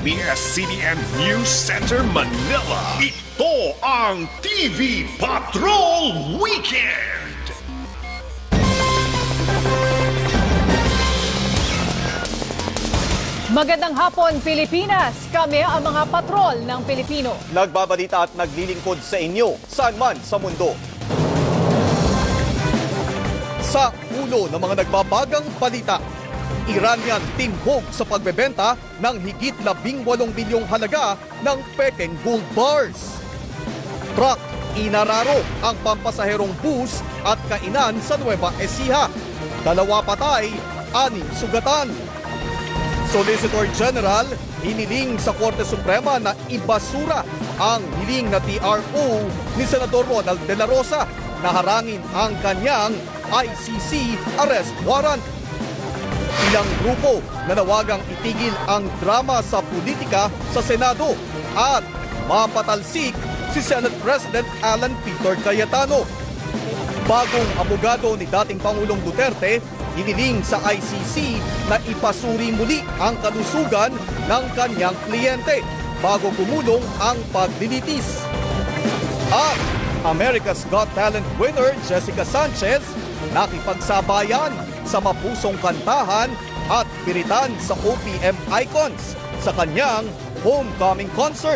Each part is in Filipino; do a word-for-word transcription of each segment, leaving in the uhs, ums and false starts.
B S C B N News Center, Manila. Ito ang T V Patrol Weekend. Magandang hapon, Pilipinas! Kami ang mga patrol ng Pilipino. Nagbabalita at naglilingkod sa inyo, saan man sa mundo. Sa ulo ng mga nagbabagang balita, Iranian timbog sa pagbebenta ng higit labing walong bilyong halaga ng Peking Gold Bars. Truck, inararo ang pampasaherong bus at kainan sa Nueva Ecija. Dalawa patay, anim sugatan. Solicitor General, hiniling sa Korte Suprema na ibasura ang hiling na T R O ni Senador Ronald De La Rosa na harangin ang kanyang I C C arrest warrant. Ilang grupo na nawagang itigil ang drama sa politika sa Senado at mapatalsik si Senate President Alan Peter Cayetano. Bagong abogado ni dating Pangulong Duterte, hiniling sa I C C na ipasuri muli ang kalusugan ng kanyang kliyente bago gumulong ang paglilitis. At America's Got Talent winner Jessica Sanchez nakipagsabayan sa mapusong kantahan at piritan sa O P M icons sa kanyang homecoming concert.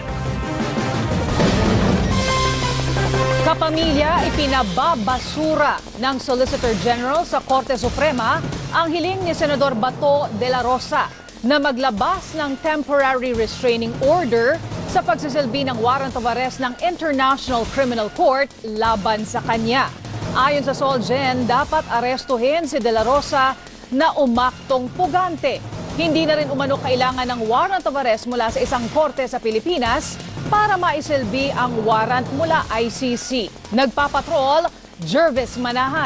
Kapamilya, ipinababasura ng Solicitor General sa Korte Suprema ang hiling ni Senador Bato de la Rosa na maglabas ng temporary restraining order sa pagsisilbi ng warrant of arrest ng International Criminal Court laban sa kanya. Ayon sa Solgen, dapat arestuhin si de la Rosa na umaktong pugante. Hindi na rin umano kailangan ng warrant of arrest mula sa isang korte sa Pilipinas para maisilbi ang warrant mula I C C. Nagpapatrol, Jervis Manahan.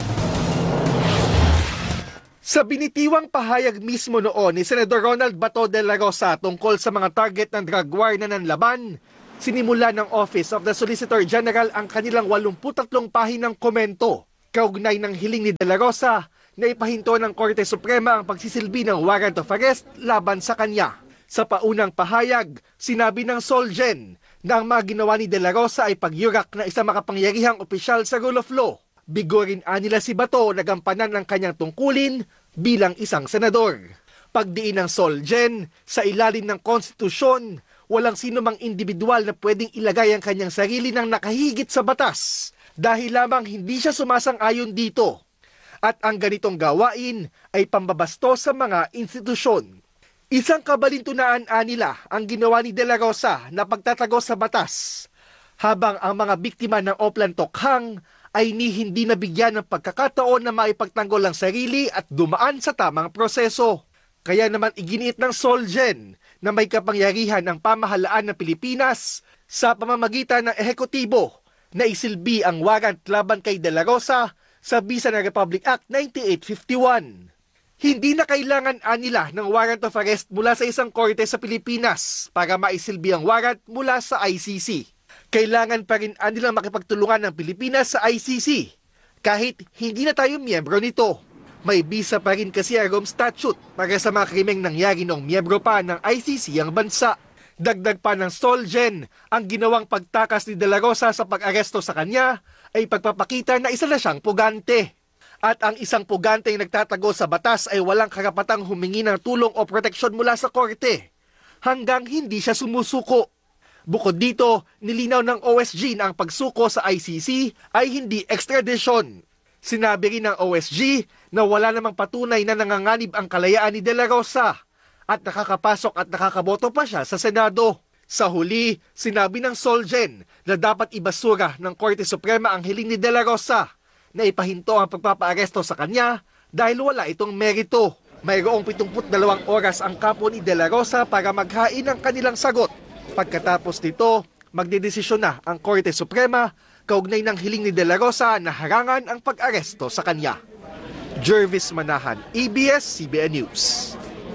Sa binitiwang pahayag mismo noon ni Senador Ronald Bato de la Rosa tungkol sa mga target ng drug war na nanlaban, sinimula ng Office of the Solicitor General ang kanilang walumputatlong pahinang komento kaugnay ng hiling ni de la Rosa na ipahinto ng Korte Suprema ang pagsisilbi ng warrant of arrest laban sa kanya. Sa paunang pahayag, sinabi ng Solgen na ang mga ginawa ni de la Rosa ay pagyurak na isang makapangyarihang opisyal sa rule of law. Bigurin anila si Bato na gampanan ng kanyang tungkulin bilang isang senador. Pagdiin ng Solgen, sa ilalim ng konstitusyon, walang sino mang individual na pwedeng ilagay ang kanyang sarili ng nakahigit sa batas dahil lamang hindi siya sumasang-ayon dito. At ang ganitong gawain ay pambabasto sa mga institusyon. Isang kabalintunaan anila ang ginawa ni de la Rosa na pagtatago sa batas, habang ang mga biktima ng Oplan Tokhang ay ni hindi nabigyan ng pagkakataon na maipagtanggol ang sarili at dumaan sa tamang proseso. Kaya naman iginiit ng Solgen na may kapangyarihan ang pamahalaan ng Pilipinas sa pamamagitan ng ehekutibo na isilbi ang warrant laban kay de la Rosa sa bisa ng Republic Act ninety-eight fifty-one. Hindi na kailangan anila ng warrant of arrest mula sa isang korte sa Pilipinas para maisilbi ang warrant mula sa I C C. Kailangan pa rin anilang makipagtulungan ng Pilipinas sa I C C kahit hindi na tayo miyembro nito. May bisa pa rin kasi ang Rome Statute para sa mga krimeng nangyari noong miyembro pa ng I C C ang bansa. Dagdag pa ng Solgen, ang ginawang pagtakas ni de la Rosa sa pag-aresto sa kanya ay pagpapakita na isa na siyang pugante. At ang isang pugante yung nagtatago sa batas ay walang karapatang humingi ng tulong o proteksyon mula sa korte hanggang hindi siya sumusuko. Bukod dito, nilinaw ng O S G na ang pagsuko sa I C C ay hindi extradition. Sinabi rin ng O S G na wala namang patunay na nanganganib ang kalayaan ni de la Rosa at nakakapasok at nakakaboto pa siya sa Senado. Sa huli, sinabi ng Solgen na dapat ibasura ng Korte Suprema ang hiling ni de la Rosa na ipahinto ang pagpapaaresto sa kanya dahil wala itong merito. Mayroong pitungput dalawang oras ang kampo ni de la Rosa para maghain ng kanilang sagot. Pagkatapos nito, magdedesisyon na ang Korte Suprema kaugnay ng hiling ni de la Rosa na harangan ang pag-aresto sa kanya. Jervis Manahan, A B S C B N News.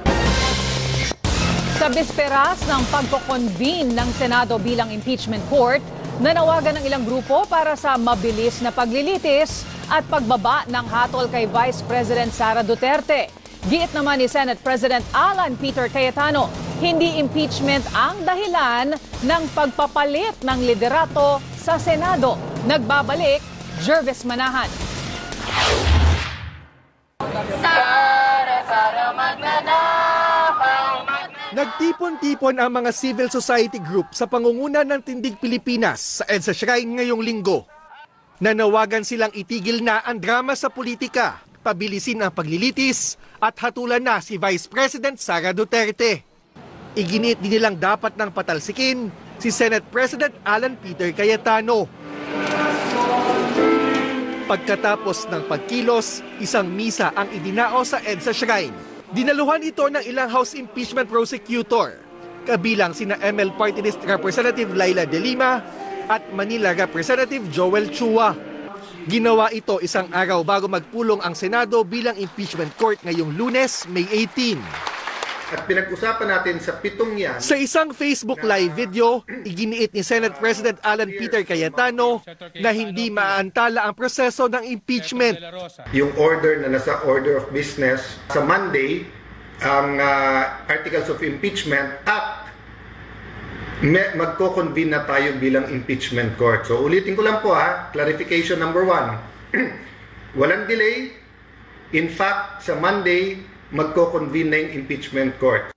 Sa bisperas ng pagko-convene ng Senado bilang impeachment court, nanawagan ng ilang grupo para sa mabilis na paglilitis at pagbaba ng hatol kay Vice President Sara Duterte. Giit naman ni Senate President Alan Peter Cayetano, hindi impeachment ang dahilan ng pagpapalit ng liderato sa Senado. Nagbabalik, Jervis Manahan. Nagtipon-tipon ang mga civil society group sa pangunguna ng Tindig Pilipinas sa EDSA Shrine ngayong linggo. Nanawagan silang itigil na ang drama sa politika, pabilisin ang paglilitis at hatulan na si Vice President Sara Duterte. Iginiit din nilang dapat nang patalsikin si Senate President Alan Peter Cayetano. Pagkatapos ng pagkilos, isang misa ang idinao sa EDSA Shrine. Dinaluhan ito ng ilang House Impeachment Prosecutor, kabilang sina M L Party List Representative Laila De Lima at Manila Representative Joel Chua. Ginawa ito isang araw bago magpulong ang Senado bilang impeachment court ngayong Lunes, May eighteenth. At pinag-usapan natin sa pitong yan. Sa isang Facebook live video, iginiit ni Senate President Alan Peter Cayetano na hindi maaantala ang proseso ng impeachment. Yung order na nasa order of business, sa Monday, ang uh, Articles of Impeachment at magko-convene na tayo bilang impeachment court. So ulitin ko lang po ha, clarification number one. Walang delay. In fact, sa Monday, magko-convene na yung impeachment court.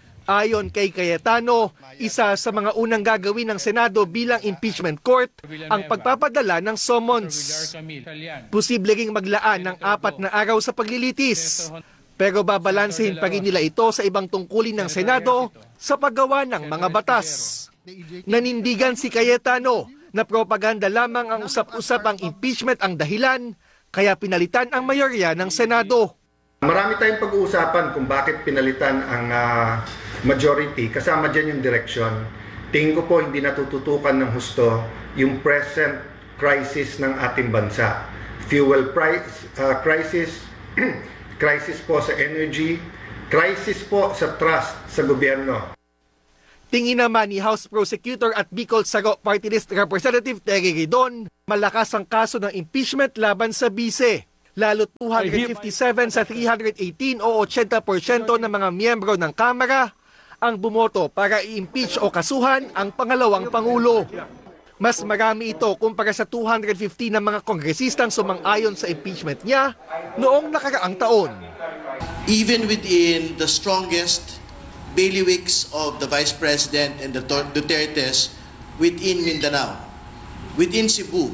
Ayon kay Cayetano, isa sa mga unang gagawin ng Senado bilang impeachment court ang pagpapadala ng summons. Posible ring maglaan ng apat na araw sa paglilitis. Pero babalansehin pa rin nila ito sa ibang tungkulin ng Senado sa paggawa ng mga batas. Nanindigan si Cayetano na propaganda lamang ang usap-usap ang impeachment ang dahilan, kaya pinalitan ang mayorya ng Senado. Marami tayong pag-uusapan kung bakit pinalitan ang uh, majority. Kasama dyan yung direction. Tingin ko po hindi natututukan ng husto yung present crisis ng ating bansa. Fuel price uh, crisis, crisis po sa energy, crisis po sa trust sa gobyerno. Tingin naman ni House Prosecutor at Bicol Saro Party List Representative Terry Ridon, malakas ang kaso ng impeachment laban sa bise. Lalo two hundred fifty-seven sa three hundred eighteen o eighty percent ng mga miyembro ng Kamara ang bumoto para i-impeach o kasuhan ang pangalawang Pangulo. Mas marami ito kumpara sa two hundred fifty ng mga kongresistang sumang-ayon sa impeachment niya noong nakaraang taon. Even within the strongest bailiwicks of the Vice President and the Dutertes within Mindanao, within Cebu,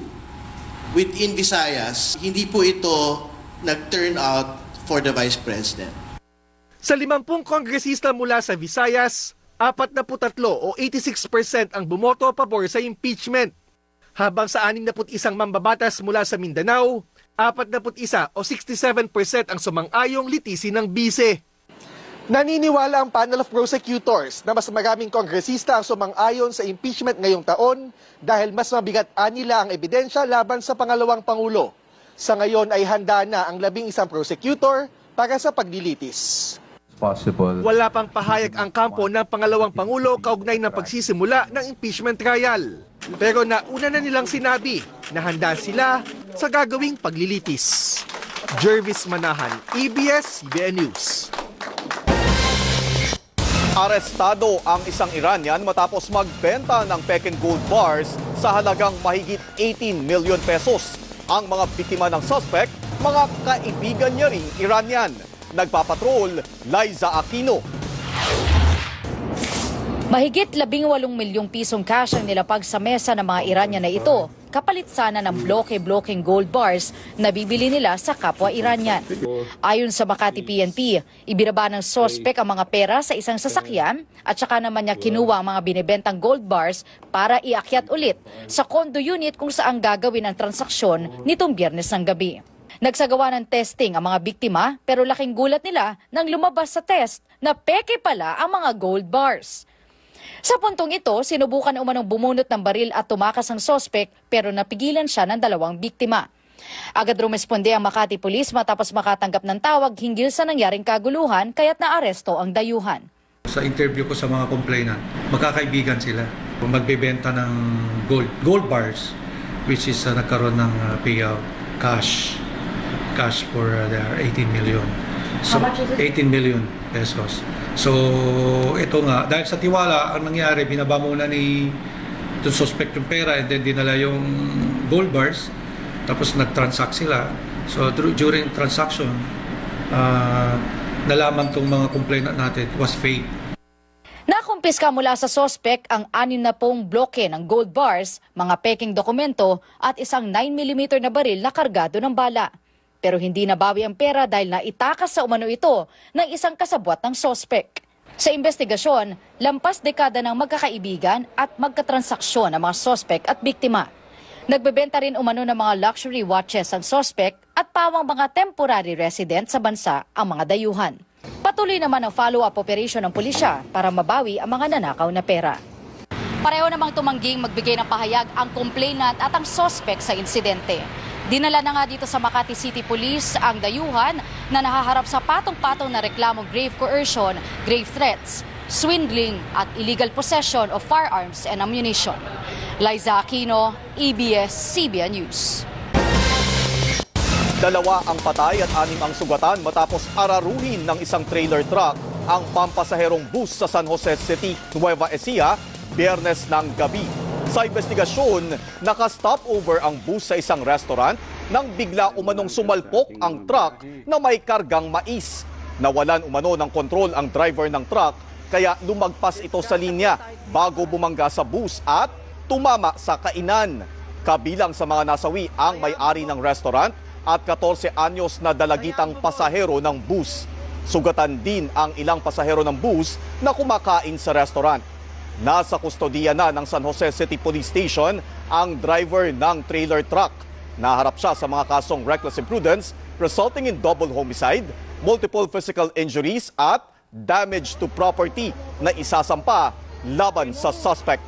within Visayas, hindi po ito nag-turn out for the Vice President. Sa limampung kongresista mula sa Visayas, apat na tatlo o eighty-six percent ang bumoto pabor sa impeachment. Habang sa anim na isang mambabatas mula sa Mindanao, apat na isa o sixty-seven percent ang sumang-ayong litisin ng bise. Naniniwala ang panel of prosecutors na mas maraming kongresista ang sumang-ayon sa impeachment ngayong taon dahil mas mabigat nila ang ebidensya laban sa pangalawang Pangulo. Sa ngayon ay handa na ang labing isang prosecutor para sa paglilitis. Possible. Wala pang pahayag ang kampo ng pangalawang Pangulo kaugnay ng pagsisimula ng impeachment trial. Pero nauna na nilang sinabi na handa sila sa gagawing paglilitis. Jervis Manahan, A B S C B N News. Arestado ang isang Iranian matapos magbenta ng Peking Gold Bars sa halagang mahigit eighteen million pesos. Ang mga biktima ng suspect, mga kaibigan niya ring Iranian. Nagpapatrol, Liza Aquino. Mahigit labing walong milyong pisong cash ang nilapag sa mesa ng mga Iranian na ito, kapalit sana ng bloke-blokeng gold bars na bibili nila sa kapwa Iranian. Ayon sa Makati P N P, ibinaba ng sospek ang mga pera sa isang sasakyan at saka naman niya kinuha ang mga binibentang gold bars para iakyat ulit sa condo unit kung saan gagawin ang transaksyon nitong Biyernes ng gabi. Nagsagawa ng testing ang mga biktima pero laking gulat nila nang lumabas sa test na peke pala ang mga gold bars. Sa puntong ito, sinubukan umanong bumunot ng baril at tumakas ang sospek pero napigilan siya ng dalawang biktima. Agad rumesponde ang Makati Police matapos makatanggap ng tawag hinggil sa nangyaring kaguluhan kaya't naaresto ang dayuhan. Sa interview ko sa mga complainant, magkakaibigan sila. Magbebenta ng gold, gold bars which is uh, nagkaroon ng uh, payout cash, cash for uh, their eighteen million. So, eighteen million pesos. So, ito nga, dahil sa tiwala, ang nangyari, binaba muna ni yung suspect yung pera and then dinala yung gold bars, tapos nag-transact sila. So, during transaction, uh, nalaman tong mga complainant natin was fake. Nakumpiska mula sa sospek ang anim na pong bloke ng gold bars, mga peking dokumento at isang nine millimeter na baril na kargado ng bala. Pero hindi nabawi ang pera dahil naitakas sa umano ito ng isang kasabwat ng sospek. Sa investigasyon, lampas dekada ng magkakaibigan at magkatransaksyon ng mga sospek at biktima. Nagbebenta rin umano ng mga luxury watches ang sospek at pawang mga temporary resident sa bansa ang mga dayuhan. Patuloy naman ang follow-up operation ng pulisya para mabawi ang mga nanakaw na pera. Pareho namang tumangging magbigay ng pahayag ang complainant at ang sospek sa insidente. Dinala na nga dito sa Makati City Police ang dayuhan na nahaharap sa patong-patong na reklamong grave coercion, grave threats, swindling at illegal possession of firearms and ammunition. Liza Aquino, A B S C B N News. Dalawa ang patay at anim ang sugatan matapos araruhin ng isang trailer truck ang pampasaherong bus sa San Jose City, Nueva Ecija, Biyernes ng gabi. Sa investigasyon, naka-stopover ang bus sa isang restaurant nang bigla umanong sumalpok ang truck na may kargang mais. Nawalan umano ng kontrol ang driver ng truck kaya lumagpas ito sa linya bago bumangga sa bus at tumama sa kainan. Kabilang sa mga nasawi ang may-ari ng restaurant at fourteen anyos na dalagitang pasahero ng bus. Sugatan din ang ilang pasahero ng bus na kumakain sa restaurant. Nasa kustodiya na ng San Jose City Police Station ang driver ng trailer truck. Naharap siya sa mga kasong reckless imprudence resulting in double homicide, multiple physical injuries at damage to property na isasampa laban sa suspect.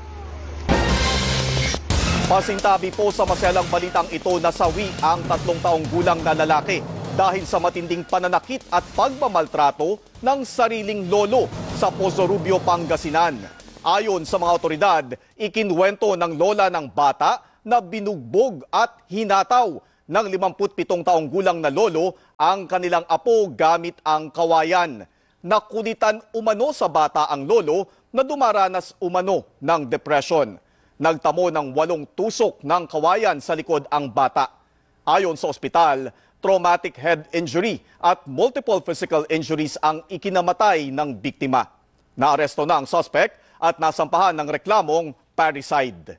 Pasintabi po sa maselang balitang ito na sawi ang tatlong taong gulang na lalaki dahil sa matinding pananakit at pagmamaltrato ng sariling lolo sa Pozo Rubio, Pangasinan. Ayon sa mga otoridad, ikinwento ng lola ng bata na binugbog at hinataw ng limampu't-pitong taong gulang na lolo ang kanilang apo gamit ang kawayan. Nakulitan umano sa bata ang lolo na dumaranas umano ng depression. Nagtamo ng walong tusok ng kawayan sa likod ang bata. Ayon sa ospital, traumatic head injury at multiple physical injuries ang ikinamatay ng biktima. Naaresto na ang suspect at nasampahan ng reklamong parricide.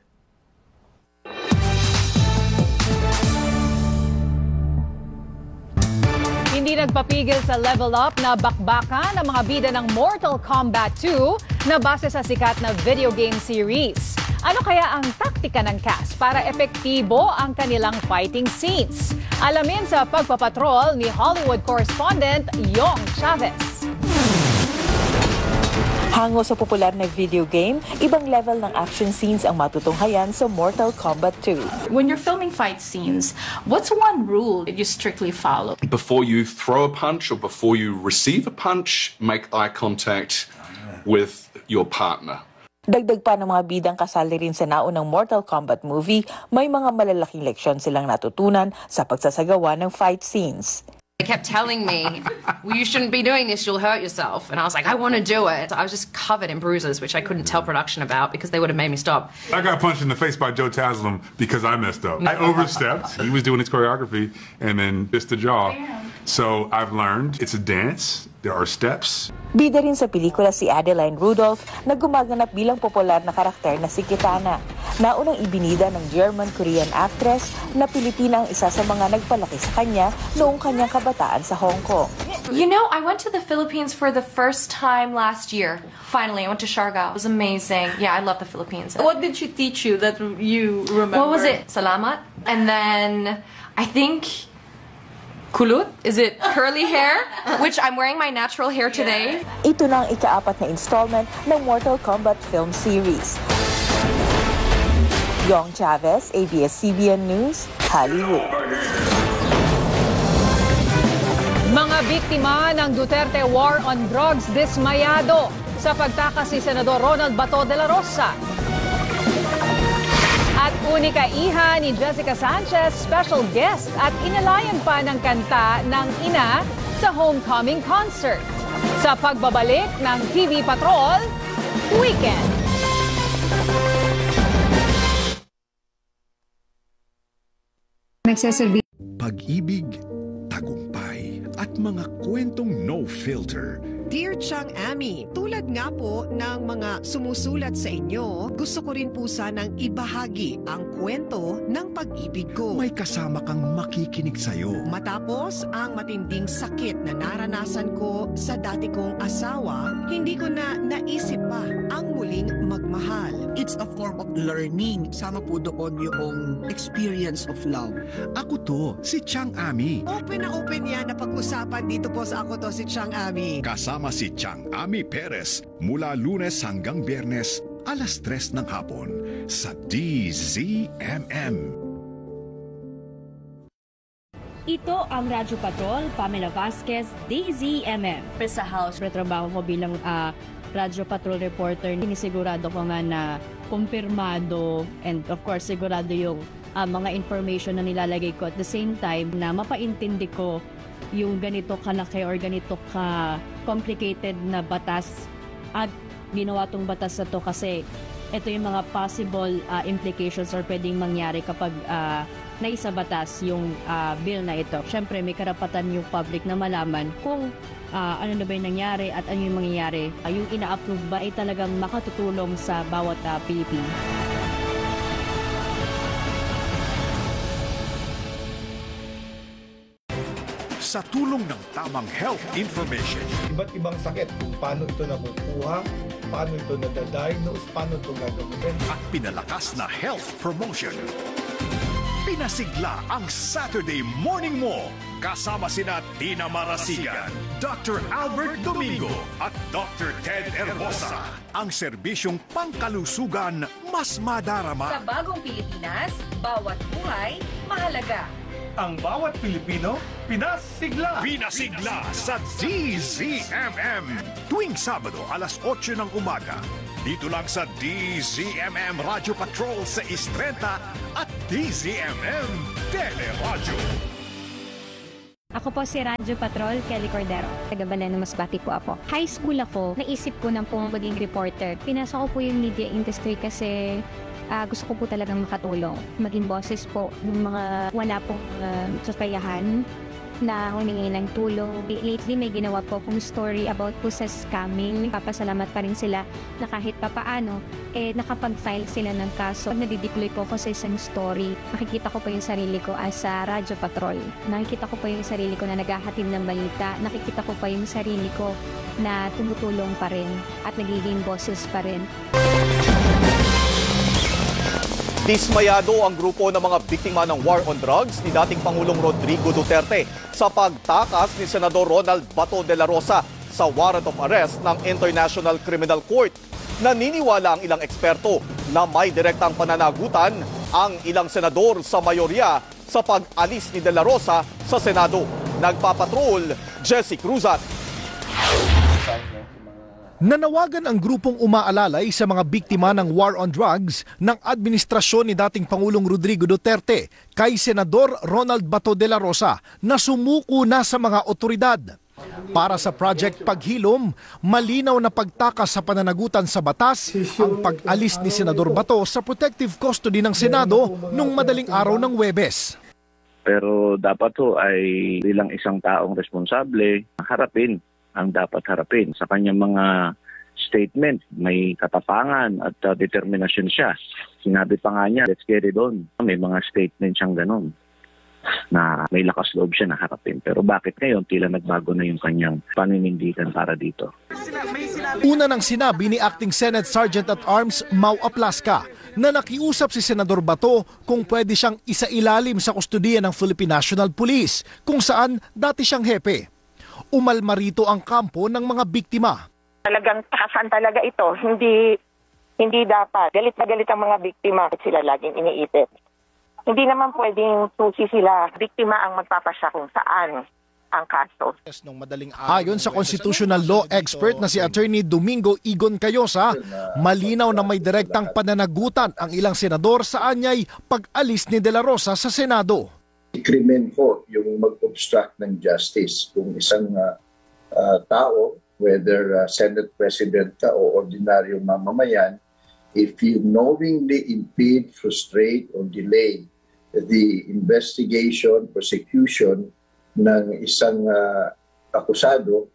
Hindi nagpapigil sa level up na bakbakan ng mga bida ng Mortal Kombat two na base sa sikat na video game series. Ano kaya ang taktika ng cast para epektibo ang kanilang fighting scenes? Alamin sa pagpapatrol ni Hollywood correspondent Yong Chavez. Hango sa popular na video game, ibang level ng action scenes ang matutunghayan sa Mortal Kombat two. When you're filming fight scenes, what's one rule that you strictly follow? Before you throw a punch or before you receive a punch, make eye contact with your partner. Dagdag pa ng mga bidang kasali rin sa naunang Mortal Kombat movie, may mga malalaking leksyon silang natutunan sa pagsasagawa ng fight scenes. They kept telling me, well, you shouldn't be doing this, you'll hurt yourself. And I was like, I want to do it. I was just covered in bruises, which I couldn't tell production about because they would have made me stop. I got punched in the face by Joe Taslim because I messed up. I overstepped. He was doing his choreography and then missed the jaw. So I've learned it's a dance. There are steps. Bida rin sa pelikula si Adeline Rudolph na gumaganap bilang popular na karakter na si Kitana. Naunang ibinida ng German-Korean actress na Pilipina ang isa sa mga nagpalaki sa kanya noong kanyang kabataan sa Hong Kong. You know, I went to the Philippines for the first time last year. Finally, I went to Siargao. It was amazing. Yeah, I love the Philippines. What did she teach you that you remember? What was it? Salamat. And then I think Kulut? Is it curly hair? Which I'm wearing my natural hair today. Ito na ang ikaapat na installment ng Mortal Kombat film series. Yong Chavez, A B S C B N News, Hollywood. Mga biktima ng Duterte War on Drugs dismayado sa pagtakas ni Senador Ronald Bato de la Rosa. At unika iha ni Jessica Sanchez, special guest at inalayan pa ng kanta ng ina sa homecoming concert. Sa pagbabalik ng T V Patrol Weekend. Nagsasabi. Pag-ibig, tagumpay, at mga kwentong no filter. Dear Chang Ami, tulad nga po ng mga sumusulat sa inyo, gusto ko rin po sanang ibahagi ang kwento ng pag-ibig ko. May kasama kang makikinig sa'yo. Matapos ang matinding sakit na naranasan ko sa dati kong asawa, hindi ko na naisip pa ang muling magmahal. It's a form of learning. Sama po doon yung experience of love. Ako to, si Chang Ami. Open na open yan na pag-usapan dito po sa Ako To Si Chang Ami. Kasama si Chang Ami Perez mula Lunes hanggang Biyernes, alas tres ng hapon sa D Z M M. Ito ang Radyo Patrol, Pamela Vasquez, D Z M M. Sa house, retrabaho ko bilang uh, Radyo Patrol reporter. Sinisigurado ko nga na kumpirmado and of course sigurado yung uh, mga information na nilalagay ko. At the same time na mapaintindi ko yung ganito kalaki or ganito ka complicated na batas at ginawa tong batas na to kasi ito yung mga possible uh, implications or pwedeng mangyari kapag uh, naisabatas yung uh, bill na ito. Siyempre may karapatan yung public na malaman kung uh, ano na ba yung nangyari at ano yung mangyayari. Uh, yung ina-approve ba ay talagang makatutulong sa bawat uh, Pilipino. Sa tulong ng tamang health information. Iba't ibang sakit, kung paano ito nakukuha, paano ito nadadiagnose, paano ito gagamitin. At pinalakas na health promotion. Pinasigla ang Saturday morning mo. Kasama sina Tina Marasigan, Doctor Albert Domingo at Doctor Ted Herbosa. Ang serbisyong pangkalusugan mas madarama. Sa bagong Pilipinas, bawat buhay mahalaga. Ang bawat Pilipino, pinasigla! Pinasigla sa D Z M M. Tuwing Sabado, alas otso ng umaga. Dito lang sa D Z M M Radio Patrol sa Istrenta at D Z M M Teleradyo. Ako po si Radyo Patrol, Kelly Cordero. Taga Baleno, Masbate po ako. High school ako, naisip ko nang po maging reporter. Pinasok ko po yung media industry kasi Uh, gusto ko po talagang makatulong. Maging boses po ng mga wala pong uh, kakayahan na humingi ng tulong. Lately, may ginawa po akong story about po sa scamming. Papasalamat pa rin sila na kahit papaano, eh, nakapag-file sila ng kaso. Pag nadideploy po ako sa isang story, nakikita ko po yung sarili ko as a Radyo Patrol. Nakikita ko po yung sarili ko na naghahatid ng balita. Nakikita ko pa yung sarili ko na tumutulong pa rin at nagiging boses pa rin. Dismayado ang grupo ng mga biktima ng war on drugs ni dating Pangulong Rodrigo Duterte sa pagtakas ni Senador Ronald Bato de la Rosa sa warrant of arrest ng International Criminal Court. Naniniwala ang ilang eksperto na may direktang pananagutan ang ilang senador sa mayorya sa pag-alis ni de la Rosa sa Senado. Nagpapatrol, Jesse Cruzat. Nanawagan ang grupong umaalalay sa mga biktima ng war on drugs ng administrasyon ni dating Pangulong Rodrigo Duterte kay Senador Ronald Bato de la Rosa na sumuko na sa mga otoridad. Para sa Project Paghilom, malinaw na pagtakas sa pananagutan sa batas ang pag-alis ni Senador Bato sa protective custody ng Senado nung madaling araw ng Huwebes. Pero dapat to ay bilang isang taong responsable, harapin ang dapat harapin. Sa kanyang mga statement, may katapangan at uh, determinasyon siya. Sinabi pa nga niya, let's get it on. May mga statement siyang ganun na may lakas loob siya na harapin. Pero bakit ngayon tila nagbago na yung kanyang paninindigan para dito? Una nang sinabi ni Acting Senate Sergeant at Arms Mau Aplaska na nakiusap si Senador Bato kung pwede siyang isailalim sa kustudiya ng Philippine National Police kung saan dati siyang hepe. Umalma rito ang kampo ng mga biktima. Talagang takasan talaga ito. Hindi hindi dapat. Galit na galit ang mga biktima at sila laging iniipit. Hindi naman pwedeng susi sila. Biktima ang magpapasya kung saan ang kaso. Ayon sa constitutional law expert na si Attorney Domingo Igon Cayosa, malinaw na may direktang pananagutan ang ilang senador sa anyay pag-alis ni De La Rosa sa Senado. Krimen ho yung mag-obstruct ng justice. Kung isang uh, uh, tao, whether uh, Senate President ka o ordinaryong mamamayan, if you knowingly impede, frustrate, or delay the investigation, prosecution ng isang uh, akusado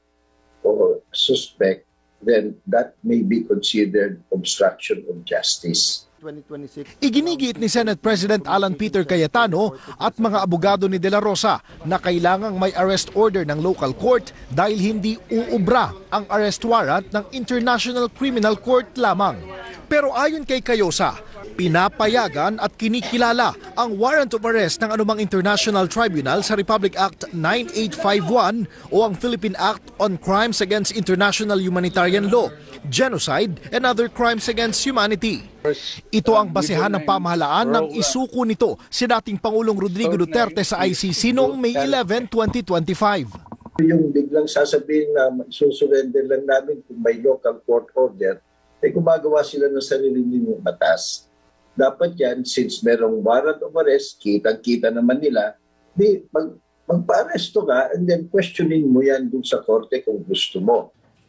o suspect, then that may be considered obstruction of justice. Iginigiit ni Senate President Alan Peter Cayetano at mga abogado ni De La Rosa na kailangang may arrest order ng local court dahil hindi uubra ang arrest warrant ng International Criminal Court lamang. Pero ayon kay Cayosa, pinapayagan at kinikilala ang warrant of arrest ng anumang international tribunal sa Republic Act nine eight five one o ang Philippine Act on Crimes Against International Humanitarian Law, Genocide and Other Crimes Against Humanity. Ito ang basehan ng pamahalaan ng isuko nito si dating Pangulong Rodrigo Duterte sa I C C noong May eleventh, twenty twenty-five. Yung biglang sasabihin na susurrender lang namin kung may local court order, ay gumagawa sila ng sarili nilang batas. Dapat yan, since merong warrant of arrest, kitang-kita naman nila, di mag, magpa-aresto ka and then questioning mo yan dun sa korte kung gusto mo.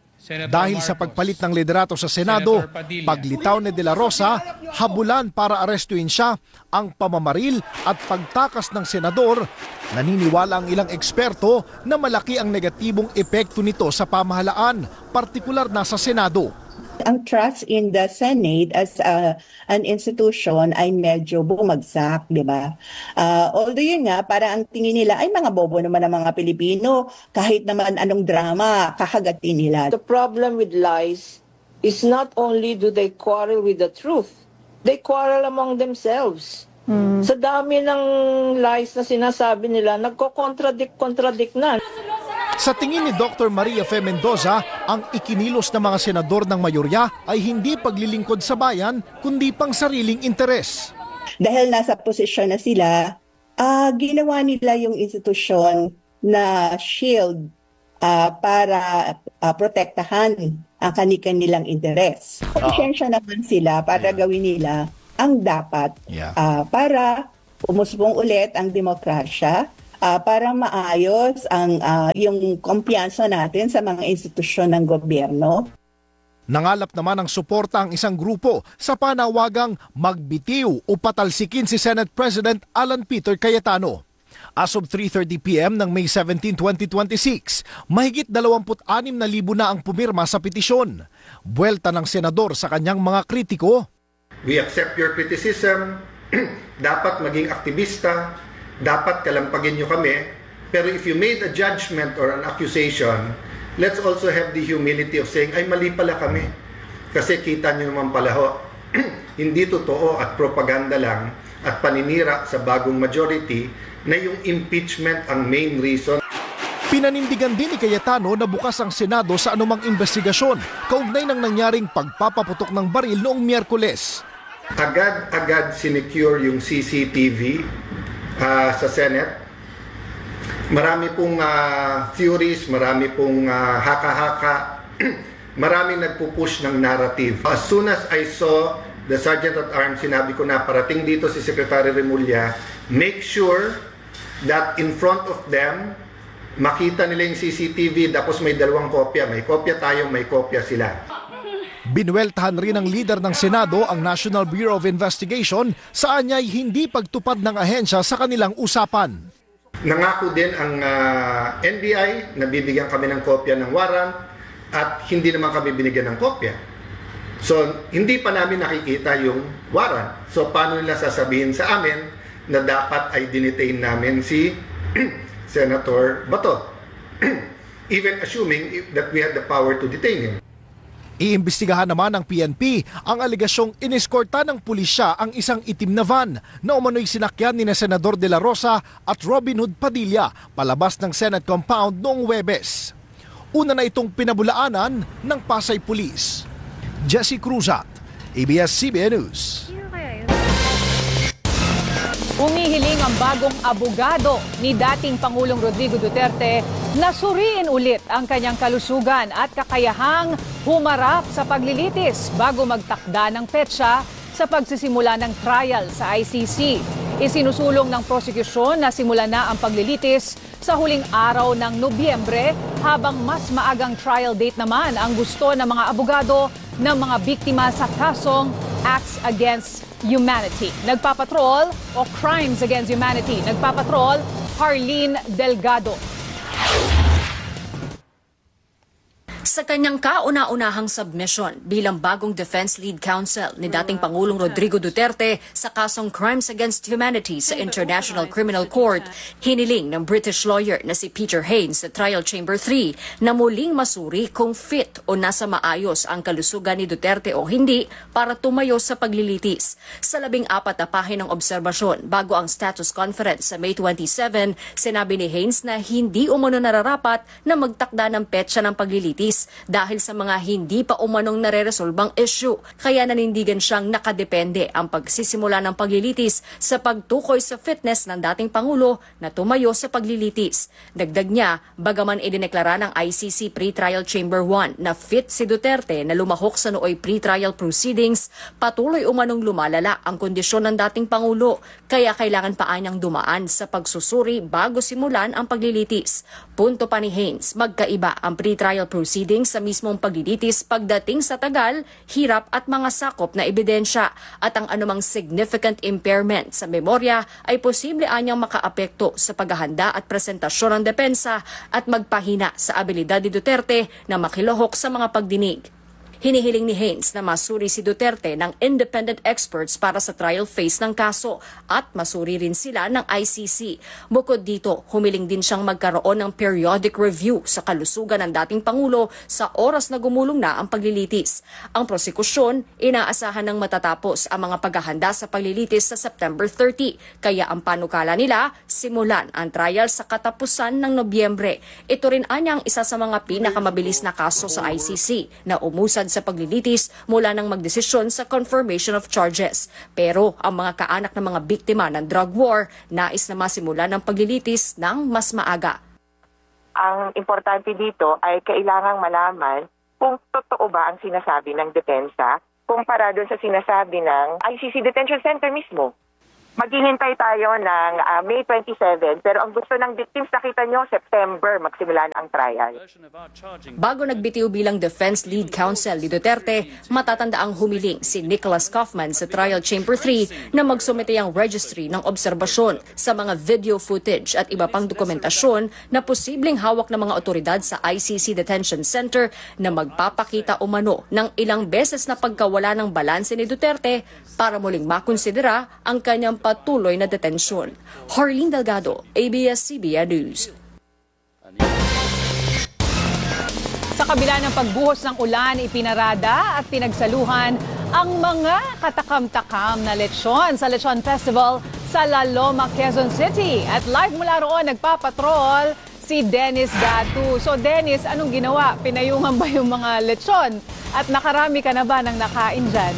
Dahil sa pagpalit ng liderato sa Senado, paglitaw ni De La Rosa, habulan para arestuin siya, ang pamamaril at pagtakas ng senador, naniniwala ang ilang eksperto na malaki ang negatibong epekto nito sa pamahalaan, partikular na sa Senado. Ang trust in the Senate as uh, an institution ay medyo bumagsak, di ba? Uh, although yun nga, para ang tingin nila ay mga bobo naman ang mga Pilipino, kahit naman anong drama, kakagatin nila. The problem with lies is not only do they quarrel with the truth, they quarrel among themselves. Hmm. Sa dami ng lies na sinasabi nila, nagko-contradict-contradict na. Sa tingin ni Doctor Maria Fe Mendoza, ang ikinilos ng mga senador ng mayorya ay hindi paglilingkod sa bayan, kundi pang sariling interes. Dahil nasa posisyon na sila, uh, ginawa nila yung institusyon na shield uh, para uh, protektahan ang kanilang interes. Posisyon naman sila para gawin nila ang dapat uh, para umusbong ulit ang demokrasya, Uh, para maayos ang uh, yung kumpiyansa natin sa mga institusyon ng gobyerno. Nangalap naman ng suporta ang isang grupo sa panawagang magbitiw o patalsikin si Senate President Alan Peter Cayetano. As of three thirty p m ng May seventeenth, twenty twenty-six, mahigit dalawampu't-anim na libo na ang pumirma sa petisyon. Buwelta ng senador sa kanyang mga kritiko. We accept your criticism. Dapat maging aktivista. Dapat kalampagin nyo kami, pero if you made a judgment or an accusation, let's also have the humility of saying, ay mali pala kami. Kasi kita nyo naman pala ho, hindi totoo at propaganda lang at paninira sa bagong majority na yung impeachment ang main reason. Pinanindigan din ni Cayetano na bukas ang Senado sa anumang investigasyon kaugnay ng nangyaring pagpapaputok ng baril noong Miyerkules. Agad-agad sinecure yung C C T V Uh, sa Senate. Marami pong uh, theories, marami pong uh, haka-haka, marami nagpupush ng narrative. As soon as I saw the Sergeant at Arms, sinabi ko na parating dito si Secretary Remulla, make sure that in front of them, makita nila yung C C T V, tapos may dalawang kopya. May kopya tayo, may kopya sila. Binuweltahan rin ng leader ng Senado ang National Bureau of Investigation saan niya'y hindi pagtupad ng ahensya sa kanilang usapan. Nangako din ang uh, N B I na bibigyan kami ng kopya ng warrant at hindi naman kami binigyan ng kopya. So, hindi pa namin nakikita yung warrant. So, paano nila sasabihin sa amin na dapat ay dinetain namin si Senator Bato? Even assuming that we had the power to detain him. Iimbestigahan naman ng P N P ang aligasyong ineskorta ng pulisya ang isang itim na van na umano'y sinakyan ni na Senador De La Rosa at Robin Hood Padilla palabas ng Senate compound noong Huwebes. Una na itong pinabulaanan ng Pasay Police. Jesse Cruzat, A B S C B N News. Umihiling ang bagong abogado ni dating Pangulong Rodrigo Duterte na suriin ulit ang kanyang kalusugan at kakayahang humarap sa paglilitis bago magtakda ng petsa sa pagsisimula ng trial sa I C C. Isinusulong ng prosekusyon na simula na ang paglilitis sa huling araw ng Nobyembre, habang mas maagang trial date naman ang gusto ng mga abogado ng mga biktima sa kasong Acts Against Humanity. Nagpapatrol o Crimes Against Humanity. Nagpapatrol, Harleen Delgado. Sa kanyang kauna-unahang submission bilang bagong Defense Lead Counsel ni dating Pangulong Rodrigo Duterte sa kasong Crimes Against Humanity sa International Criminal Court, hiniling ng British lawyer na si Peter Haines sa Trial Chamber three na muling masuri kung fit o nasa maayos ang kalusugan ni Duterte o hindi para tumayo sa paglilitis. Sa labing apat na pahinang obserbasyon bago ang status conference sa May twenty-seven, sinabi ni Haines na hindi umano nararapat na magtakda ng petsa ng paglilitis dahil sa mga hindi pa umanong nare-resolbang issue. Kaya nanindigan siyang nakadepende ang pagsisimula ng paglilitis sa pagtukoy sa fitness ng dating Pangulo na tumayo sa paglilitis. Dagdag niya, bagaman idineklara ng I C C Pre-Trial Chamber one na fit si Duterte na lumahok sa nooy pre-trial proceedings, patuloy umanong lumalala ang kondisyon ng dating Pangulo. Kaya kailangan pa anyang dumaan sa pagsusuri bago simulan ang paglilitis. Punto pa ni Haines, magkaiba ang pre-trial proceedings sa mismong paglilitis pagdating sa tagal, hirap at mga sakop na ebidensya, at ang anumang significant impairment sa memorya ay posible anyang makaapekto sa paghahanda at presentasyon ng depensa at magpahina sa abilidad ni Duterte na makilohok sa mga pagdinig. Hinihiling ni Haines na masuri si Duterte ng independent experts para sa trial phase ng kaso at masuri rin sila ng I C C. Bukod dito, humiling din siyang magkaroon ng periodic review sa kalusugan ng dating Pangulo sa oras na gumulong na ang paglilitis. Ang prosekusyon, inaasahan ng matatapos ang mga paghahanda sa paglilitis sa September thirty, kaya ang panukala nila, simulan ang trial sa katapusan ng Nobyembre. Ito rin anyang isa sa mga pinakamabilis na kaso sa I C C na umusad sa paglilitis mula nang magdesisyon sa confirmation of charges. Pero ang mga kaanak ng mga biktima ng drug war nais na masimula ng paglilitis ng mas maaga. Ang importante dito ay kailangang malaman kung totoo ba ang sinasabi ng depensa kumpara doon sa sinasabi ng I C C Detention Center mismo. Maghihintay tayo ng uh, May twenty-seven, pero ang gusto ng victims, nakita nyo, September magsimulan ang trial. Bago nagbitiw bilang Defense Lead Counsel ni Duterte, matatanda ang humiling si Nicholas Kaufman sa Trial Chamber three na magsumite ang registry ng obserbasyon sa mga video footage at iba pang dokumentasyon na posibleng hawak ng mga otoridad sa I C C Detention Center na magpapakita umano ng ilang beses na pagkawala ng balanse ni Duterte para muling makonsidera ang kanyang patuloy na detensyon. Harleen Delgado, A B S C B N News. Sa kabila ng pagbuhos ng ulan, ipinarada at pinagsaluhan ang mga katakam-takam na lechon sa Lechon Festival sa La Loma, Quezon City. At live mula roon, nagpapatrol si Dennis Datu. So Dennis, anong ginawa? Pinayungan ba yung mga lechon? At nakarami ka na ba ng nakain dyan?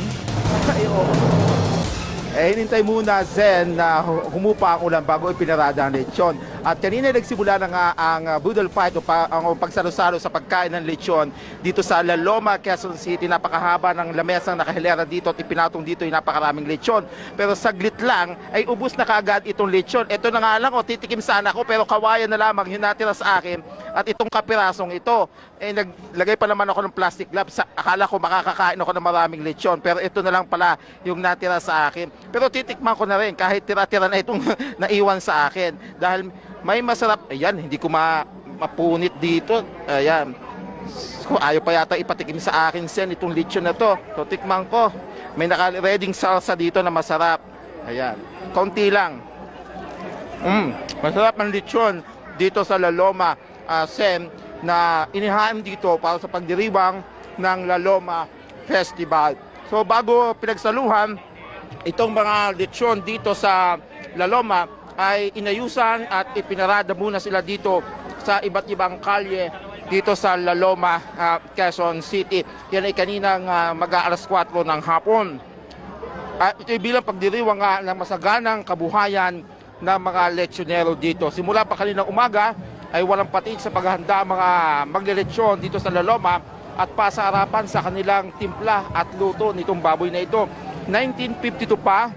Eh, hinintay muna, Zen, na humupa ang ulan bago ipinarada ang lechon. At kanina nagsimula na nga ang uh, budol fight o pa, ang pagsalo-salo sa pagkain ng lechon dito sa La Loma, Quezon City. Napakahaba ng lamesang nakahilera dito at ipinatong dito yung napakaraming lechon. Pero saglit lang ay ubus na kaagad itong lechon. Ito na nga lang, o titikim sana ako, pero kawayan na lamang yung natira sa akin. At itong kapirasong ito, eh, naglagay pa naman ako ng plastic gloves. Akala ko makakakain ako ng maraming lechon, pero ito na lang pala yung natira sa akin. Pero titikman ko na rin kahit tira-tira na itong naiwan sa akin. Dahil may masarap, ayan, hindi ko ma mapunit dito. Ayan. So, ayaw pa yata ipatikim sa akin, Sen, itong lechon na to. So, tikman ko. May naka-reading salsa dito na masarap. Ayan. Konti lang. Mm, masarap ang lechon dito sa La Loma, uh, Sen, na inihain dito para sa pagdiriwang ng La Loma Festival. So, bago pinagsaluhan, itong mga lechon dito sa La Loma ay inayusan at ipinarada muna sila dito sa iba't ibang kalye dito sa La Loma, uh, Quezon City. Yan ay kaninang uh, mag-aalas kwatro ng hapon. At uh, ito ay bilang pagdiriwang uh, ng masaganang kabuhayan ng mga lechonero dito. Simula pa kaninang umaga ay walang patig sa paghahanda mga maglelechon dito sa La Loma at pasarapan sa kanilang timpla at luto nitong baboy na ito. nineteen fifty-two pa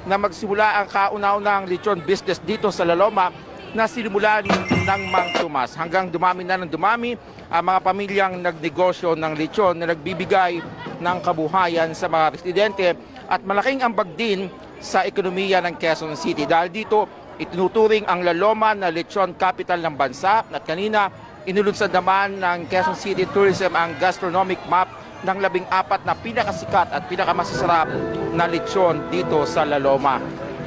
na magsimula ang kauna-unahang lechon business dito sa La Loma na sinimula ng Mang Tomas. Hanggang dumami na ng dumami ang mga pamilyang nagnegosyo ng lechon na nagbibigay ng kabuhayan sa mga residente at malaking ambag din sa ekonomiya ng Quezon City. Dahil dito, itinuturing ang La Loma na lechon capital ng bansa at kanina inulunsad naman ng Quezon City Tourism ang gastronomic map ng labing apat na pinakasikat at pinakamasasarap na lechon dito sa La Loma.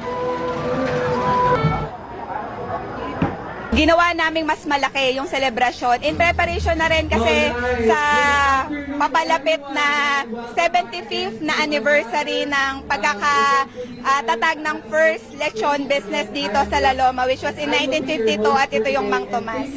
Ginawa naming mas malaki yung selebrasyon. In preparation na rin kasi sa papalapit na seventy-fifth na anniversary ng pagkakatatag ng first lechon business dito sa La Loma, which was in nineteen fifty-two, at ito yung Mang Tomas.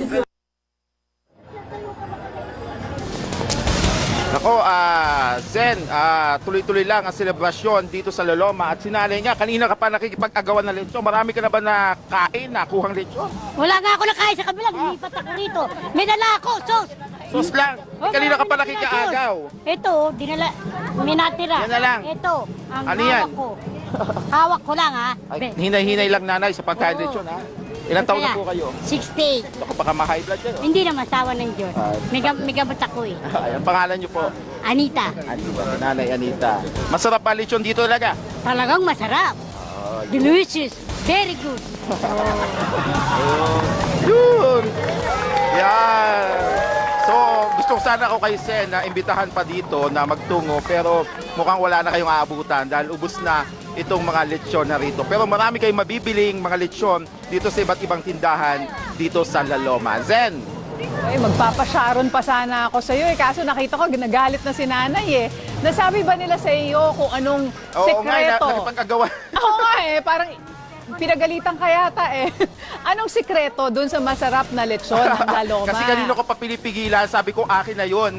Ako, uh, Zen, uh, tuloy-tuloy lang ang selebrasyon dito sa La Loma at sinalay niya, kanina ka pa nakikipag-agawan ng lechon. Marami ka na ba na kain, nakuhang lechon? Wala nga ako nakain sa kabila, lumipat ako rito. May dala ako, sos. Sos lang? Oh, kanina ka pa nakikaagaw. Ito, dinala, may natira. Yan na lang. Ito, ang ano hawak yan? ko. Hawak ko lang, ha? Ay, hinay-hinay lang nanay sa pagkain lechon, ha? Ilang taon na po kayo? sixty. Ako, baka ma-high blood yan. Oh. Hindi naman, sawa ng Diyos. Uh, may, may gamot ako eh. Ay, ang pangalan niyo po? Anita. Anita, Nanay Anita. Masarap ba lechon dito talaga? Talagang masarap. Oh, delicious. Very good. Oh. Yun! Yan! So, gusto ko sana ako kay Sen na imbitahan pa dito na magtungo pero mukhang wala na kayong aabutan dahil ubos na itong mga lechon na rito. Pero marami kayong mabibiling mga lechon dito sa iba't ibang tindahan dito sa La Loma. Zen! Ay, magpapasyaron pa sana ako sa iyo eh. Kaso nakita ko, ginagalit na si nanay eh. Nasabi ba nila sa iyo kung anong Oo, sekreto? Oo nga, nakipag-agawan. Oo nga eh, parang pinagalitan ka yata eh. Anong sekreto dun sa masarap na lechon ng La Loma? Kasi kanino ko pa pinipigilan, sabi ko akin na yun.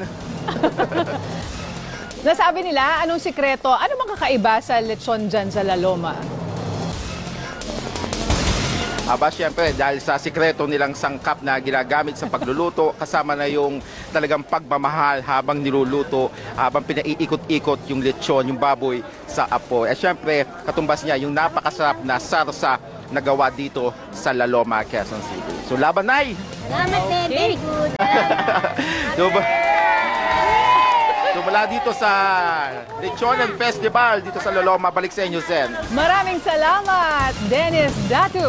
Nasabi nila, anong sikreto? Ano bang kakaiba sa lechon dyan sa La Loma? Aba, syempre, dahil sa sikreto nilang sangkap na ginagamit sa pagluluto, kasama na yung talagang pagmamahal habang niluluto, habang pinaiikot-ikot yung lechon, yung baboy sa apoy. At syempre, katumbas niya yung napakasarap na sarsa na gawa dito sa La Loma, Quezon City. So, laban, Nay! Salamat, okay. Very good. Salamat. So, mula dito sa Lechonan Festival, dito sa La Loma, balik sa inyo, Zen. Maraming salamat, Dennis Datu.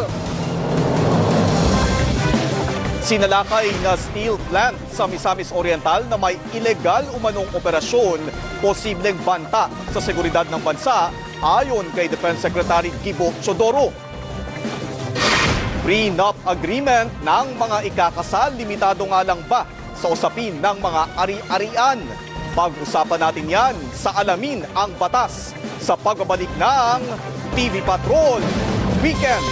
Sinalakay na steel plant sa Misamis Oriental na may ilegal umanong operasyon, posibleng banta sa seguridad ng bansa ayon kay Defense Secretary Gibo Chodoro. Prenup agreement ng mga ikakasal, limitado nga lang ba sa usapin ng mga ari-arian? Pag-usapan natin yan sa Alamin ang Batas sa pagbabalik ng T V Patrol Weekend.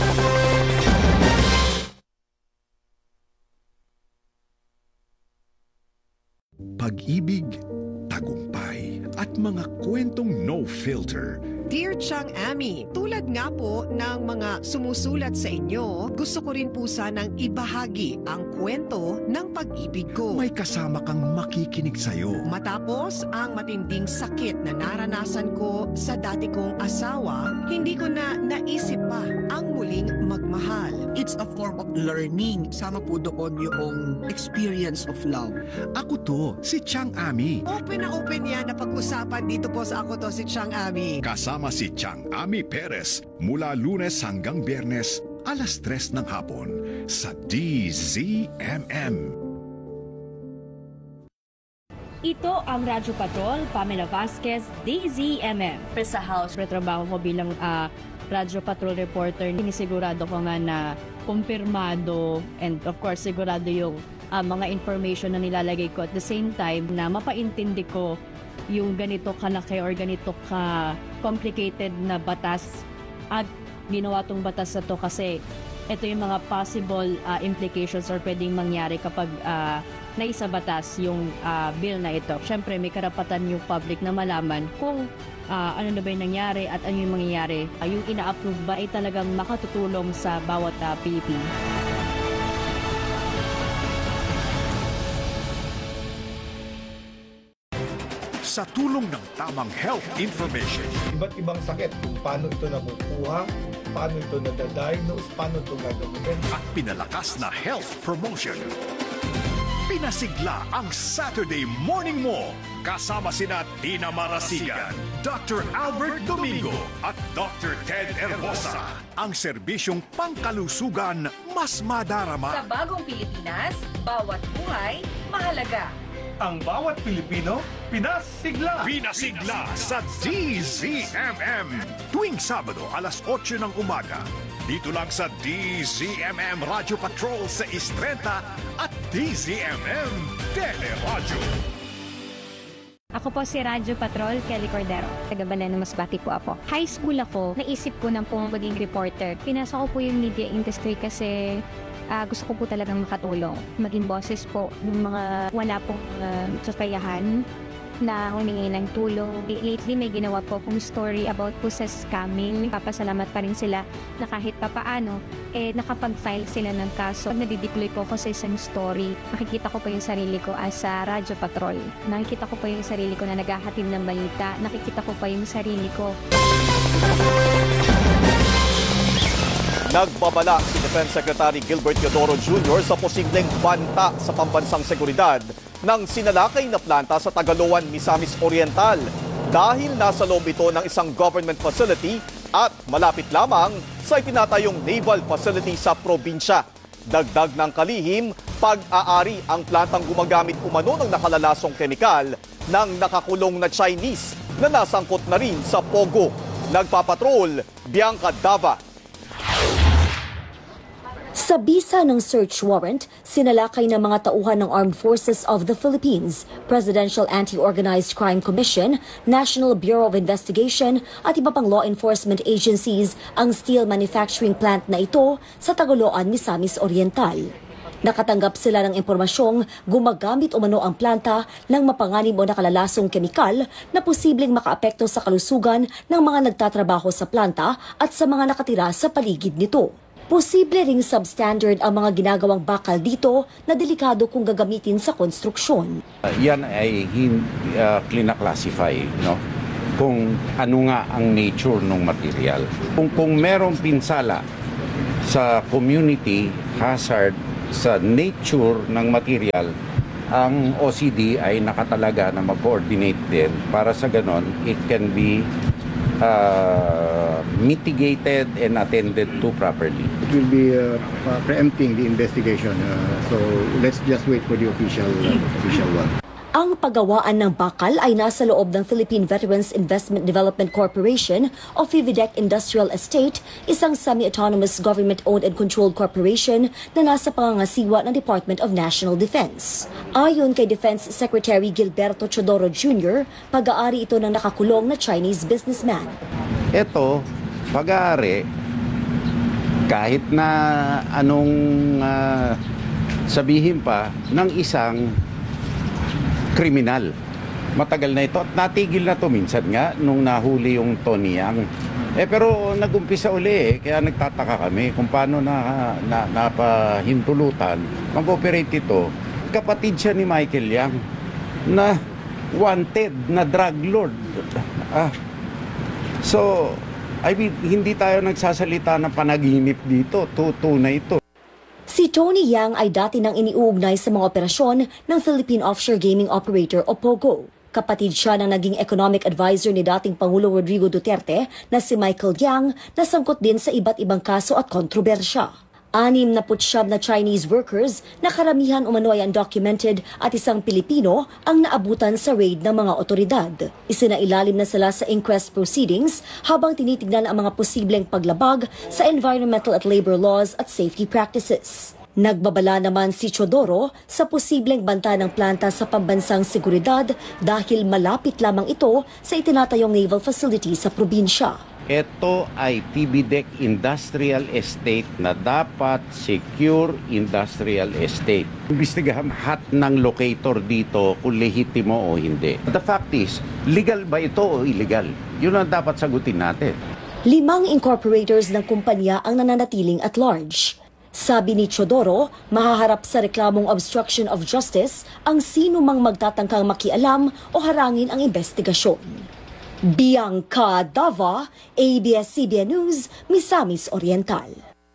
Pag-ibig, tagumpay, at mga kwentong no filter. Dear Chang Ami, tulad nga po ng mga sumusulat sa inyo, gusto ko rin po sanang ibahagi ang kwento ng pag-ibig ko. May kasama kang makikinig sa'yo. Matapos ang matinding sakit na naranasan ko sa dati kong asawa, hindi ko na naisip pa ang muling magmahal. It's a form of learning. Sama po doon yung experience of love. Ako to, si Chang Ami. Open na open yan na pag-usapan dito po sa Ako To Si Chang Ami. Kasama si Chang Ami Perez mula Lunes hanggang Biyernes, alas tres ng hapon sa D Z M M. Ito ang Radyo Patrol, Pamela Vasquez, D Z M M. Sa House, retrabaho ko bilang uh, Radyo Patrol reporter. Sinisigurado ko nga na kumpirmado and of course sigurado yung uh, mga information na nilalagay ko at the same time na mapaintindi ko yung ganito kalaki or ganito ka complicated na batas at ginawa tong batas na to kasi ito yung mga possible uh, implications or pwedeng mangyari kapag uh, naisabatas yung uh, bill na ito. Siyempre may karapatan yung public na malaman kung uh, ano na ba yung nangyari at ano yung mangyayari. Uh, yung ina-approve ba ay talagang makatutulong sa bawat uh, Pilipino. sa tulong ng tamang health information. Iba't ibang sakit, kung paano ito nakukuha, paano ito nadadiagnose, paano ito gagawin. At pinalakas na health promotion. Pinasigla ang Saturday Morning Mo kasama sina Tina Marasigan, Doctor Albert Domingo at Doctor Ted Herbosa. Ang serbisyong pangkalusugan mas madarama. Sa bagong Pilipinas, bawat buhay mahalaga. Ang bawat Pilipino, pinasigla. Pinasigla sa D Z M M. Tuwing Sabado, alas otso ng umaga. Dito lang sa D Z M M Radio Patrol sa Istrenta at D Z M M Teleradyo. Ako po si Radyo Patrol, Kelly Cordero. Taga Baleno, Masbate po ako. High school ako, naisip ko nang po maging reporter. Pinasok ko po yung media industry kasi uh, gusto ko po talagang makatulong. Maging boses po ng mga wala pong uh, kakayahan na humingi ng tulong. Lately, may ginawa po akong story about po sa scamming. Papasalamat pa rin sila na kahit papaano, eh, nakapag-file sila ng kaso. Pag nadideploy po ako sa isang story, nakikita ko po yung sarili ko as a Radyo Patrol. Nakikita ko po yung sarili ko na naghahatid ng balita. Nakikita ko pa yung sarili ko. Nagbabala si Defense Secretary Gilbert Teodoro Junior sa posibleng banta sa pambansang seguridad ng sinalakay na planta sa Tagaloan, Misamis Oriental dahil nasa loob ito ng isang government facility at malapit lamang sa itinatayong naval facility sa probinsya. Dagdag ng kalihim, pag-aari ang plantang gumagamit umano ng nakalalasong kemikal ng nakakulong na Chinese na nasangkot na rin sa Pogo. Nagpapatrol, Bianca Dava. Sa bisa ng search warrant, sinalakay ng mga tauhan ng Armed Forces of the Philippines, Presidential Anti-Organized Crime Commission, National Bureau of Investigation at iba pang law enforcement agencies ang steel manufacturing plant na ito sa Tagaloan, Misamis Oriental. Nakatanggap sila ng impormasyong gumagamit umano ang planta ng mapanganib o nakalalasong kemikal na posibleng makaapekto sa kalusugan ng mga nagtatrabaho sa planta at sa mga nakatira sa paligid nito. Posible ring substandard ang mga ginagawang bakal dito na delikado kung gagamitin sa konstruksyon. Uh, yan ay uh, klina-classify, no? Kung ano nga ang nature ng material. Kung, kung merong pinsala sa community hazard sa nature ng material, ang O C D ay nakatalaga na mag-coordinate din para sa ganon it can be Uh, mitigated and attended to properly. It will be uh, uh, preempting the investigation. Uh, so let's just wait for the official uh, official one. Ang paggawaan ng bakal ay nasa loob ng Philippine Veterans Investment Development Corporation o PHIVIDEC Industrial Estate, isang semi-autonomous government-owned and controlled corporation na nasa pangangasiwa ng Department of National Defense. Ayon kay Defense Secretary Gilberto Teodoro Junior, pag-aari ito ng nakakulong na Chinese businessman. Ito, pag-aari, kahit na anong uh, sabihin pa ng isang kriminal. Matagal na ito at natigil na to minsan nga nung nahuli yung Tony Yang. Eh pero nagumpisa uli eh, kaya nagtataka kami kung paano na, na napahintulutan mag-operate ito. Kapatid siya ni Michael Yang na wanted na drug lord. Ah, so, I mean, hindi tayo nagsasalita ng panaginip dito, tunay ito. Si Tony Yang ay dati nang iniuugnay sa mga operasyon ng Philippine Offshore Gaming Operator o POGO. Kapatid siya ng naging economic advisor ni dating Pangulong Rodrigo Duterte na si Michael Yang na sangkot din sa iba't ibang kaso at kontrobersya. Anim na putsyab na Chinese workers na karamihan umano ay undocumented at isang Pilipino ang naabutan sa raid ng mga otoridad. Isinailalim na sila sa inquest proceedings habang tinitignan ang mga posibleng paglabag sa environmental at labor laws at safety practices. Nagbabala naman si Teodoro sa posibleng banta ng planta sa pambansang seguridad dahil malapit lamang ito sa itinatayong naval facility sa probinsya. Ito ay PHIVIDEC Industrial Estate na dapat secure industrial estate. Imbestigahan lahat ng locator dito kung lehitimo o hindi. The fact is, legal ba ito o illegal? Yun ang dapat sagutin natin. Limang incorporators ng kumpanya ang nananatiling at large. Sabi ni Chodoro, mahaharap sa reklamong obstruction of justice ang sino mang magtatangkang makialam o harangin ang investigasyon. Bianca Dava, A B S C B N News, Misamis Oriental.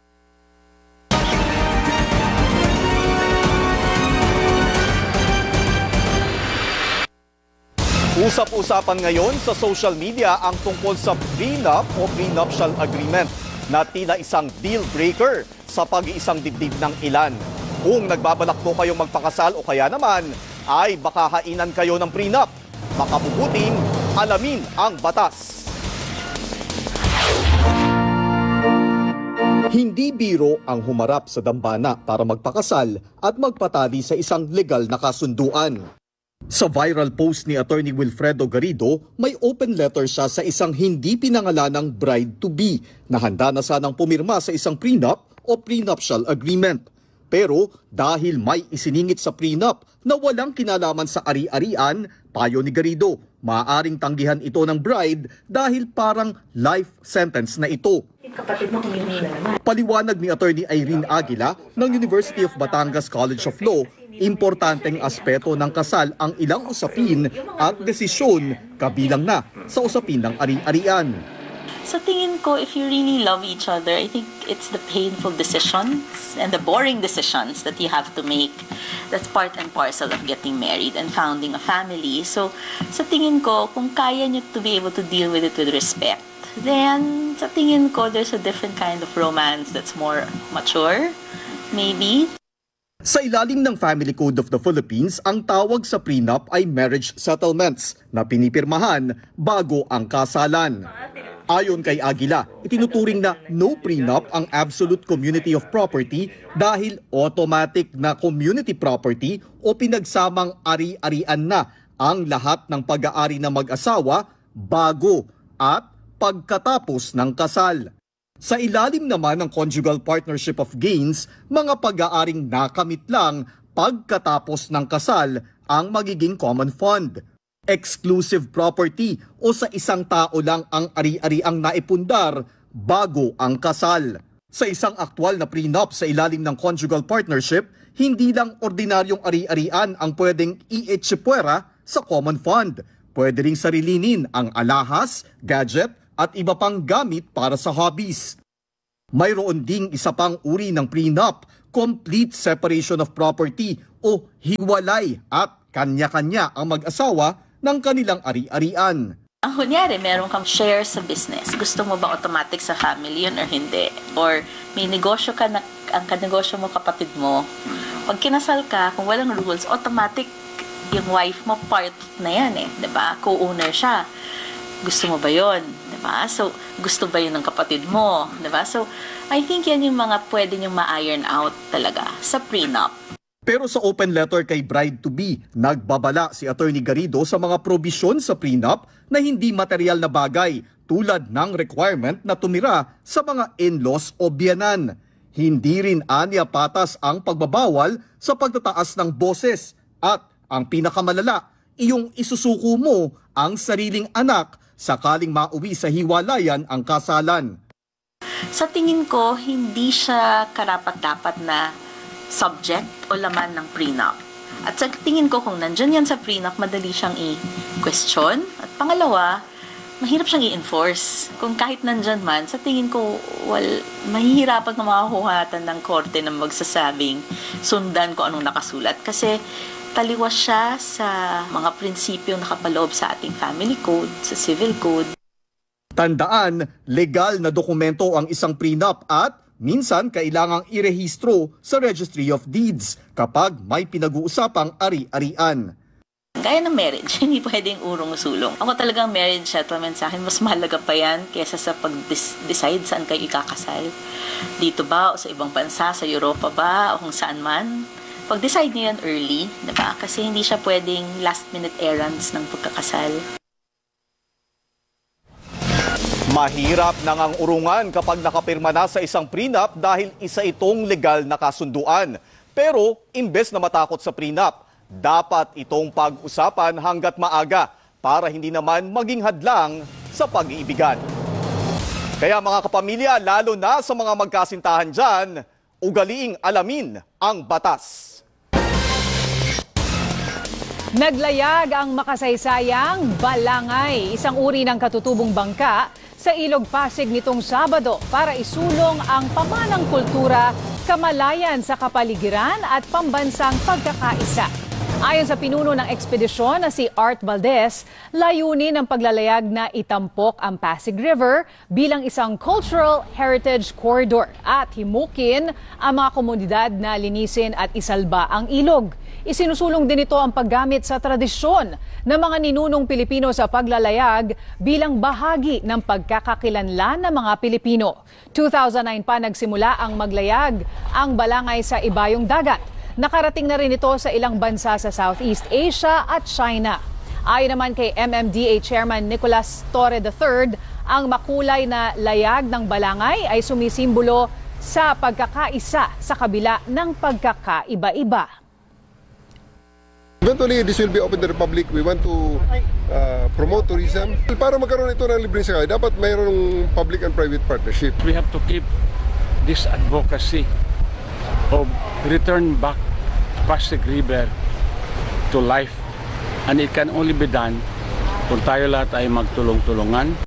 Usap-usapan ngayon sa social media ang tungkol sa prenup o prenuptial agreement na tila isang deal breaker sa pag-iisang dibdib ng ilan. Kung nagbabalak po kayong magpakasal o kaya naman ay baka hainan kayo ng prenup, makabubuting alamin ang batas. Hindi biro ang humarap sa dambana para magpakasal at magpatali sa isang legal na kasunduan. Sa viral post ni Attorney Wilfredo Garrido, may open letter siya sa isang hindi pinangalanang bride-to-be na handa na sanang pumirma sa isang prenup o prenuptial agreement. Pero dahil may isiningit sa prenup na walang kinalaman sa ari-arian, payo ni Garrido, maaaring tanggihan ito ng bride dahil parang life sentence na ito. Kapatid mo kumilin na naman. Paliwanag ni Attorney Irene Aguila ng University of Batangas College of Law, importanteng aspeto ng kasal ang ilang usapin at desisyon kabilang na sa usapin ng ari-arian. Sa tingin ko, if you really love each other, I think it's the painful decisions and the boring decisions that you have to make. That's part and parcel of getting married and founding a family. So, sa tingin ko, kung kaya nyo to be able to deal with it with respect, then sa tingin ko, there's a different kind of romance that's more mature, maybe. Sa ilalim ng Family Code of the Philippines, ang tawag sa prenup ay marriage settlements na pinipirmahan bago ang kasalan. Ayon kay Aguila, itinuturing na no prenup ang absolute community of property dahil automatic na community property o pinagsamang ari-arian na ang lahat ng pag-aari ng mag-asawa bago at pagkatapos ng kasal. Sa ilalim naman ng conjugal partnership of gains, mga pag-aaring nakamit lang pagkatapos ng kasal ang magiging common fund. Exclusive property o sa isang tao lang ang ari-ariang naipundar bago ang kasal. Sa isang aktwal na prenup sa ilalim ng conjugal partnership, hindi lang ordinaryong ari-arian ang pwedeng i-etsipwera sa common fund. Pwede ring sarilinin ang alahas, gadget at iba pang gamit para sa hobbies. Mayroon ding isa pang uri ng prenup, complete separation of property o hiwalay at kanya-kanya ang mag-asawa ng kanilang ari-arian. Ang kunyari, meron kang share sa business. Gusto mo ba automatic sa family yun or hindi? Or may negosyo ka na, ang kanegosyo mo kapatid mo. Pag kinasal ka, kung walang rules, automatic yung wife mo part na yan eh. Diba? Co-owner siya. Gusto mo ba yun? Diba? So, gusto ba yun ng kapatid mo? Diba? So, I think yan yung mga pwede nyong ma-iron out talaga sa prenup. Pero sa open letter kay bride-to-be, nagbabala si Attorney Garrido sa mga probisyon sa prenup na hindi material na bagay tulad ng requirement na tumira sa mga in-laws o biyanan. Hindi rin anya patas ang pagbabawal sa pagtataas ng boses at ang pinakamalala, iyong isusuko mo ang sariling anak sakaling mauwi sa hiwalayan ang kasalan. Sa tingin ko, hindi siya karapat-dapat na subject o laman ng prenup. At sa tingin ko, kung nandyan yan sa prenup, madali siyang i-question. At pangalawa, mahirap siyang i-enforce. Kung kahit nandyan man, sa tingin ko, well, mahihirapan na makakuhatan ng korte na magsasabing sundan ko anong nakasulat. Kasi taliwas siya sa mga prinsipyo nakapaloob sa ating family code, sa civil code. Tandaan, legal na dokumento ang isang prenup at minsan kailangang irehistro sa Registry of Deeds kapag may pinag-uusapang ari-arian. Gaya ng marriage, hindi pwedeng urong-sulong. Ako talagang marriage settlement sa akin, mas mahalaga pa yan kaysa sa pag-decide saan kayo ikakasal. Dito ba o sa ibang bansa, sa Europa ba o kung saan man. Pag-decide niyo yan early, diba? Kasi hindi siya pwedeng last-minute errands ng pagkakasal. Mahirap nang ang urungan kapag nakapirma na sa isang prenup dahil isa itong legal na kasunduan. Pero imbes na matakot sa prenup, dapat itong pag-usapan hanggat maaga para hindi naman maging hadlang sa pag-iibigan. Kaya mga kapamilya, lalo na sa mga magkasintahan dyan, ugaliing alamin ang batas. Naglayag ang makasaysayang balangay, isang uri ng katutubong bangka sa Ilog Pasig nitong Sabado para isulong ang pamanang kultura, kamalayan sa kapaligiran at pambansang pagkakaisa. Ayon sa pinuno ng ekspedisyon na si Art Valdez, layunin ng paglalayag na itampok ang Pasig River bilang isang cultural heritage corridor at himukin ang mga komunidad na linisin at isalba ang ilog. Isinusulong din ito ang paggamit sa tradisyon ng mga ninunong Pilipino sa paglalayag bilang bahagi ng pagkakakilanlan ng mga Pilipino. two thousand nine pa nagsimula ang maglayag ang balangay sa ibayong dagat. Nakarating na rin ito sa ilang bansa sa Southeast Asia at China. Ayon naman kay M M D A Chairman Nicolas Torre the third, ang makulay na layag ng balangay ay sumisimbolo sa pagkakaisa sa kabila ng pagkakaiba-iba. Eventually, this will be open to the public. We want to uh, promote tourism. Para magkaroon ito ng libreng sakay, dapat mayroong public and private partnership. We have to keep this advocacy of return back Pasig River to life. And it can only be done kung tayo lahat ay magtulong-tulungan.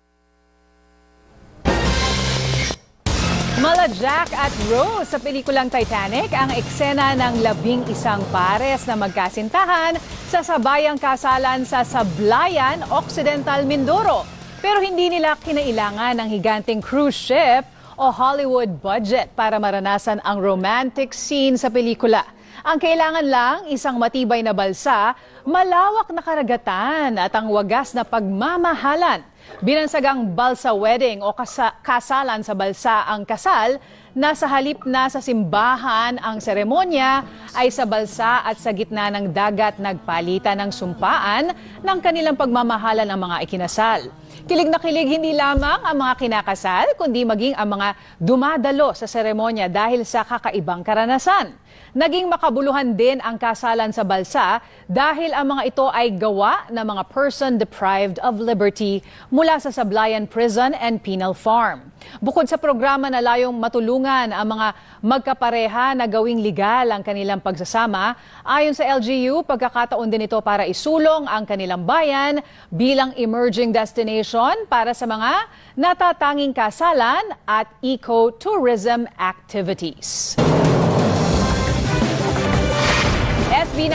Mala Jack at Rose sa pelikulang Titanic ang eksena ng labing isang pares na magkasintahan sa sabayang kasalan sa Sablayan, Occidental Mindoro. Pero hindi nila kinailangan ng higanteng cruise ship o Hollywood budget para maranasan ang romantic scene sa pelikula. Ang kailangan lang isang matibay na balsa, malawak na karagatan at ang wagas na pagmamahalan. Binansagang balsa wedding o kasa- kasalan sa balsa ang kasal, na sa halip na sa simbahan ang seremonya ay sa balsa at sa gitna ng dagat nagpalitan ng sumpaan ng kanilang pagmamahalan ng mga ikinasal. Kilig na kilig hindi lamang ang mga kinakasal, kundi maging ang mga dumadalo sa seremonya dahil sa kakaibang karanasan. Naging makabuluhan din ang kasalan sa balsa dahil ang mga ito ay gawa ng mga person deprived of liberty mula sa Sablayan Prison and Penal Farm. Bukod sa programa na layong matulungan ang mga magkapareha na gawing legal ang kanilang pagsasama, ayon sa L G U, pagkakataon din ito para isulong ang kanilang bayan bilang emerging destination para sa mga natatanging kasalan at eco-tourism activities.